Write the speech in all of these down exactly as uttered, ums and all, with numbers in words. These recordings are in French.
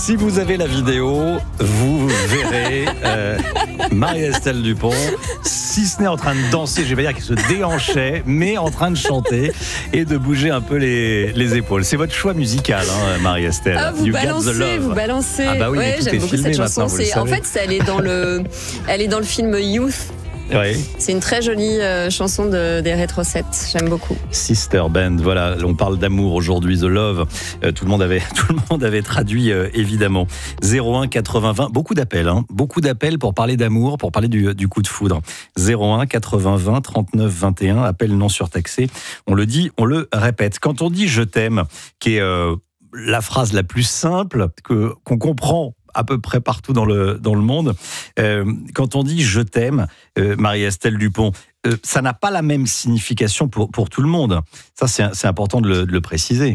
Si vous avez la vidéo, vous verrez euh, Marie-Estelle Dupont, si ce n'est en train de danser, je vais pas dire qu'elle se déhanchait, mais en train de chanter et de bouger un peu les, les épaules. C'est votre choix musical, hein, Marie-Estelle. Ah, vous You balancez, got the love. vous balancez. Ah bah oui, ouais, mais tout j'aime est beaucoup filmé cette chanson. maintenant, vous le C'est, en savez. fait, elle est dans le, elle est dans le film Youth. Oui. C'est une très jolie euh, chanson de, des Rétro sept. J'aime beaucoup. Sister Band, voilà, on parle d'amour aujourd'hui, The Love. Euh, tout le monde avait, tout le monde avait traduit euh, évidemment. zéro un quatre-vingts vingt, beaucoup d'appels, hein, beaucoup d'appels pour parler d'amour, pour parler du, du coup de foudre. zéro un quatre-vingts vingt trente-neuf vingt et un, appel non surtaxé. On le dit, on le répète. Quand on dit je t'aime, qui est euh, la phrase la plus simple que qu'on comprend à peu près partout dans le, dans le monde. Euh, quand on dit « je t'aime euh, », Marie-Estelle Dupont, euh, ça n'a pas la même signification pour, pour tout le monde. Ça, c'est, c'est important de le, de le préciser.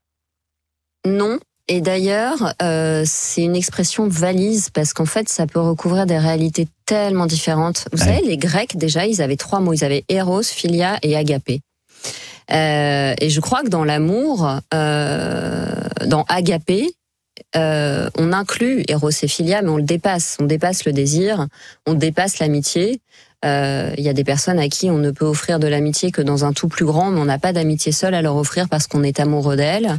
Non. Et d'ailleurs, euh, c'est une expression valise parce qu'en fait, ça peut recouvrir des réalités tellement différentes. Vous Ouais. savez, les Grecs, déjà, ils avaient trois mots. Ils avaient Eros, Philia et Agapé. Euh, et je crois que dans l'amour, euh, dans Agapé, Euh, on inclut Eros et Philia, mais on le dépasse. On dépasse le désir, on dépasse l'amitié. Il euh, y a des personnes à qui on ne peut offrir de l'amitié que dans un tout plus grand, mais on n'a pas d'amitié seule à leur offrir parce qu'on est amoureux d'elle.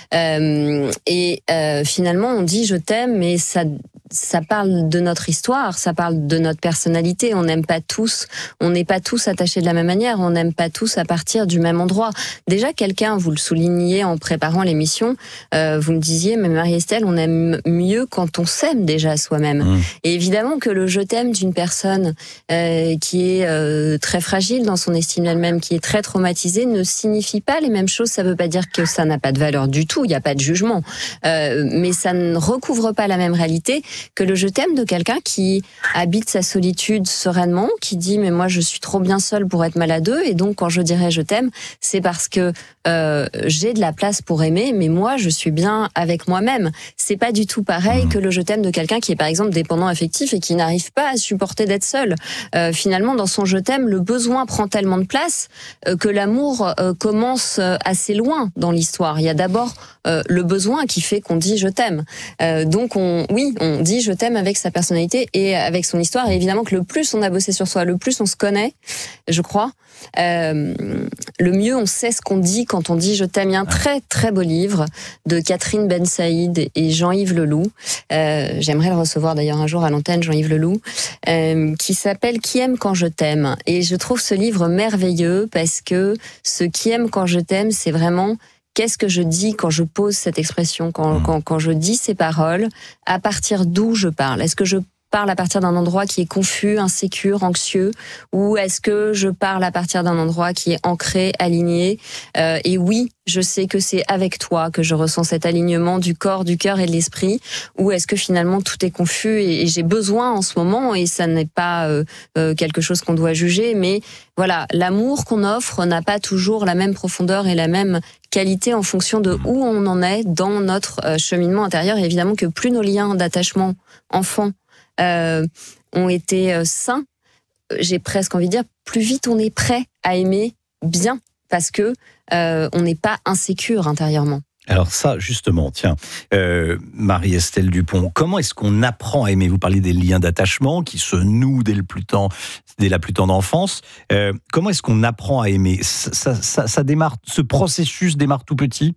Euh, et euh, finalement, on dit je t'aime, mais ça, ça parle de notre histoire, ça parle de notre personnalité. On n'aime pas tous, on n'est pas tous attachés de la même manière, on n'aime pas tous à partir du même endroit. Déjà, quelqu'un, vous le souligniez en préparant l'émission, euh, vous me disiez, mais Marie-Estelle, on aime mieux quand on s'aime déjà soi-même. Mmh. Et évidemment que le je t'aime d'une personne euh, qui est euh, très fragile dans son estime d'elle-même, qui est très traumatisée, ne signifie pas les mêmes choses. Ça ne veut pas dire que ça n'a pas de valeur du tout, il n'y a pas de jugement. Euh, mais ça ne recouvre pas la même réalité que le je t'aime de quelqu'un qui habite sa solitude sereinement, qui dit mais moi je suis trop bien seule pour être maladeux, et donc quand je dirais je t'aime, c'est parce que euh, j'ai de la place pour aimer, mais moi je suis bien avec moi-même. C'est pas du tout pareil que le je t'aime de quelqu'un qui est par exemple dépendant affectif et qui n'arrive pas à supporter d'être seul. Euh, finalement, dans son je t'aime, le besoin prend tellement de place euh, que l'amour euh, commence euh, assez loin dans l'histoire. Il y a d'abord euh, le besoin qui fait qu'on dit je t'aime. Euh, donc on, oui, on dit je t'aime avec sa personnalité et avec son histoire. Et évidemment que le plus on a bossé sur soi, le plus on se connaît, je crois, euh, le mieux on sait ce qu'on dit quand on dit je t'aime. Il y a un très très beau livre de Catherine Ben Saïd et Jean-Yves Leloup. Euh, j'aimerais le recevoir d'ailleurs un jour à l'antenne, Jean-Yves Leloup, euh, qui s'appelle Qui aime quand je t'aime. Et je trouve ce livre merveilleux parce que ce qui aime quand je t'aime, c'est vraiment qu'est-ce que je dis quand je pose cette expression, quand, quand, quand je dis ces paroles, à partir d'où je parle. Est-ce que je parle à partir d'un endroit qui est confus, insécure, anxieux, ou est-ce que je parle à partir d'un endroit qui est ancré, aligné? euh, Et oui, je sais que c'est avec toi que je ressens cet alignement du corps, du cœur et de l'esprit, ou est-ce que finalement tout est confus et, et j'ai besoin en ce moment, et ça n'est pas euh, euh, quelque chose qu'on doit juger, mais voilà, l'amour qu'on offre n'a pas toujours la même profondeur et la même qualité en fonction de où on en est dans notre euh, cheminement intérieur. Et évidemment que plus nos liens d'attachement enfants Euh, ont été euh, sains, j'ai presque envie de dire, plus vite on est prêt à aimer bien, parce que euh, on n'est pas insécure intérieurement. Alors ça, justement, tiens, euh, Marie-Estelle Dupont, comment est-ce qu'on apprend à aimer? Vous parlez des liens d'attachement qui se nouent dès, le plus temps, dès la plus tendre enfance. Euh, comment est-ce qu'on apprend à aimer? ça, ça, ça démarre, ce processus démarre tout petit?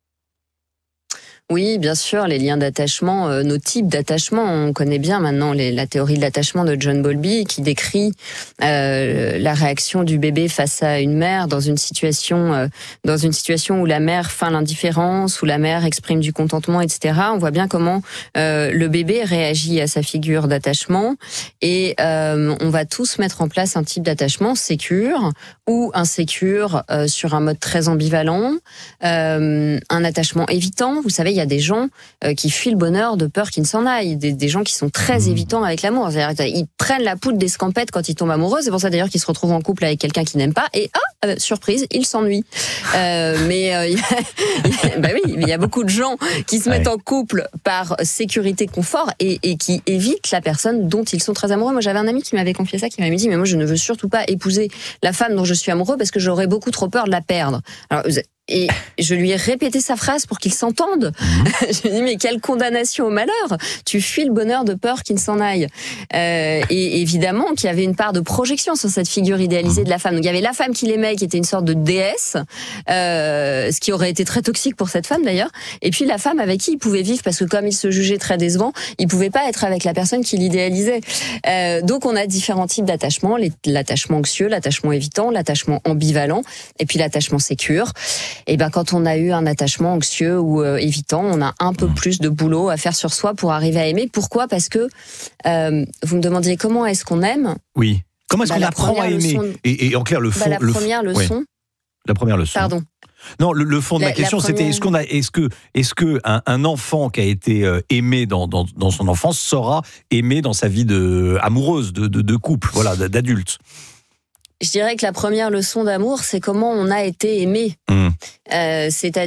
Oui, bien sûr, les liens d'attachement, euh, nos types d'attachement, on connaît bien maintenant les, la théorie de l'attachement de John Bowlby qui décrit euh, la réaction du bébé face à une mère dans une situation, euh, dans une situation où la mère feint l'indifférence, où la mère exprime du contentement, et cetera. On voit bien comment euh, le bébé réagit à sa figure d'attachement, et euh, on va tous mettre en place un type d'attachement sécure ou insécure euh, sur un mode très ambivalent, euh, un attachement évitant. Vous savez, il y a des gens euh, qui fuient le bonheur de peur qu'il ne s'en aille, des, des gens qui sont très évitants avec l'amour. C'est-à-dire, ils prennent la poudre d'escampette quand ils tombent amoureux. C'est pour ça d'ailleurs qu'ils se retrouvent en couple avec quelqu'un qu'ils n'aiment pas, et ah, euh, surprise, ils s'ennuient. Euh, mais euh, y a, y a, bah oui, il y a beaucoup de gens qui se mettent ouais. en couple par sécurité, confort, et, et qui évitent la personne dont ils sont très amoureux. Moi, j'avais un ami qui m'avait confié ça, qui m'avait dit, mais moi, je ne veux surtout pas épouser la femme dont je suis amoureux parce que j'aurais beaucoup trop peur de la perdre. Alors, Et je lui ai répété sa phrase pour qu'il s'entende. Mmh. Je lui ai dit, mais quelle condamnation au malheur. Tu fuis le bonheur de peur qu'il s'en aille. Euh, et évidemment qu'il y avait une part de projection sur cette figure idéalisée de la femme. Donc il y avait la femme qu'il aimait, qui était une sorte de déesse, euh, ce qui aurait été très toxique pour cette femme d'ailleurs. Et puis la femme avec qui il pouvait vivre, parce que comme il se jugeait très décevant, il pouvait pas être avec la personne qu'il idéalisait. Euh, donc on a différents types d'attachements. L'attachement anxieux, l'attachement évitant, l'attachement ambivalent, et puis l'attachement sécure. Et ben quand on a eu un attachement anxieux ou euh, évitant, on a un peu plus de boulot à faire sur soi pour arriver à aimer. Pourquoi ? Parce que euh, vous me demandiez comment est-ce qu'on aime ? Oui. Comment est-ce bah, qu'on apprend à aimer leçon... et, et en clair, le fond. Bah, la le première f... leçon. Ouais. La première leçon. Pardon. Non, le, le fond de la, ma question, première... c'était est-ce qu'on a, est-ce que, est-ce que un, un enfant qui a été euh, aimé dans, dans, dans son enfance saura aimer dans sa vie de amoureuse, de, de, de couple, voilà, d'adulte. Je dirais que la première leçon d'amour, c'est comment on a été aimé. Mmh. Euh, c'est